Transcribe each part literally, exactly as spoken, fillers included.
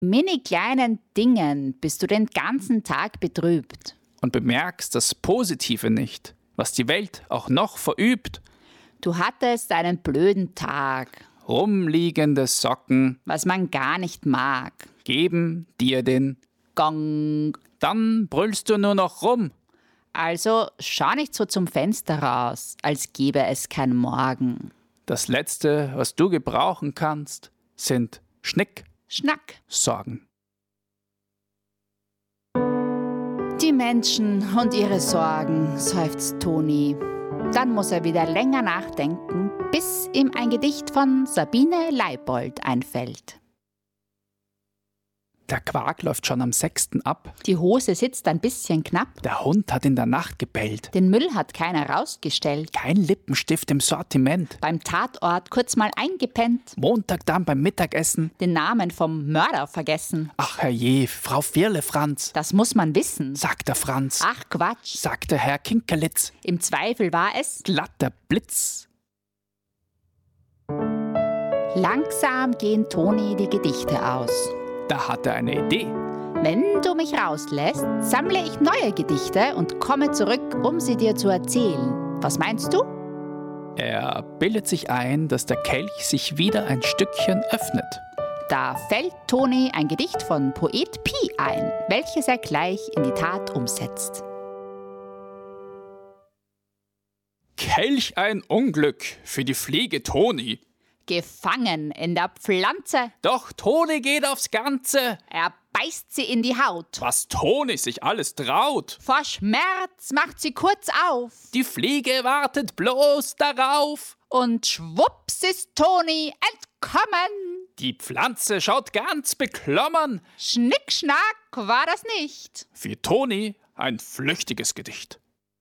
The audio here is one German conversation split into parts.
mini kleinen Dingen bist du den ganzen Tag betrübt. Und bemerkst das Positive nicht, was die Welt auch noch verübt. Du hattest einen blöden Tag, Rumliegende Socken was man gar nicht mag. geben dir den, Gong. dann brüllst du nur noch rum. Also schau nicht so zum Fenster raus, als gäbe es kein Morgen. Das Letzte, was du gebrauchen kannst, sind Schnick, Schnack. Sorgen. Die Menschen und ihre Sorgen, seufzt Toni. Dann muss er wieder länger nachdenken, bis ihm ein Gedicht von Sabine Leibold einfällt. Der Quark läuft schon am sechsten ab. Die Hose sitzt ein bisschen knapp, Der Hund hat in der Nacht gebellt. den Müll hat keiner rausgestellt. Kein Lippenstift im Sortiment. Beim Tatort kurz mal eingepennt, Montag dann beim Mittagessen. den Namen vom Mörder vergessen. Ach herrje, Frau Firlefanz, Das muss man wissen. sagt der Franz. Ach Quatsch, Sagte Herr Kinkerlitz. im Zweifel war es. Glatter Blitz. Langsam gehen Toni die Gedichte aus. Da hat er eine Idee. Wenn du mich rauslässt, sammle ich neue Gedichte und komme zurück, um sie dir zu erzählen. Was meinst du? Er bildet sich ein, dass der Kelch sich wieder ein Stückchen öffnet. Da fällt Toni ein Gedicht von Poet Pi ein, welches er gleich in die Tat umsetzt. Kelch ein Unglück für die Fliege Toni. Gefangen in der Pflanze, Doch Toni geht aufs Ganze. er beißt sie in die Haut. Was Toni sich alles traut. Vor Schmerz macht sie kurz auf Die Fliege wartet bloß darauf. und schwupps ist Toni entkommen. Die Pflanze schaut ganz beklommen. Schnickschnack war das nicht. Für Toni ein flüchtiges Gedicht.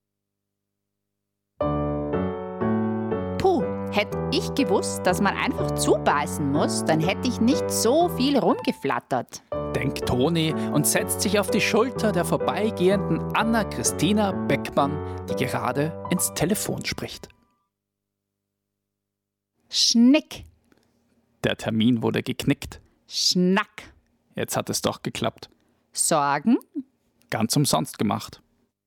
Puh, hätte ich gewusst, dass man einfach zubeißen muss, dann hätte ich nicht so viel rumgeflattert. Denkt Toni und setzt sich auf die Schulter der vorbeigehenden Anna-Christina Beckmann, die gerade ins Telefon spricht. Schnick, Der Termin wurde geknickt. Schnack. Jetzt hat es doch geklappt. Sorgen? Ganz umsonst gemacht.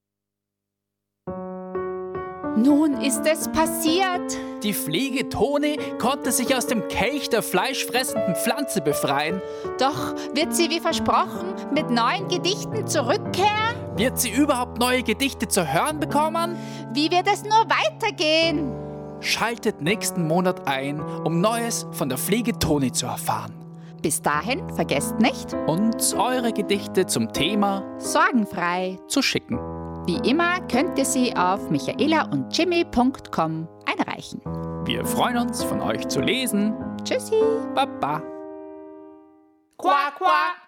Nun ist es passiert. Die Fliege Toni konnte sich aus dem Kelch der fleischfressenden Pflanze befreien. Doch wird sie wie versprochen mit neuen Gedichten zurückkehren? Wird sie überhaupt neue Gedichte zu hören bekommen? Wie wird es nur weitergehen? Schaltet nächsten Monat ein, um Neues von der Fliege Toni zu erfahren. Bis dahin vergesst nicht, Und eure Gedichte zum Thema sorgenfrei. zu schicken. Wie immer könnt ihr sie auf michaela und jimmy punkt com einreichen. Wir freuen uns, von euch zu lesen. Tschüssi. Baba. Quack, quack.